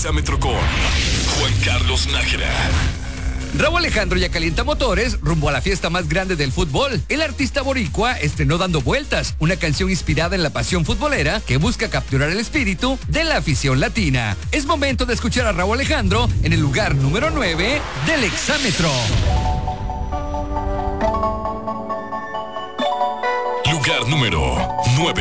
Exámetro con Juan Carlos Nájera. Raúl Alejandro ya calienta motores rumbo a la fiesta más grande del fútbol. El artista boricua estrenó Dando Vueltas, una canción inspirada en la pasión futbolera que busca capturar el espíritu de la afición latina. Es momento de escuchar a Raúl Alejandro en el lugar número 9 del Exámetro. Lugar número 9.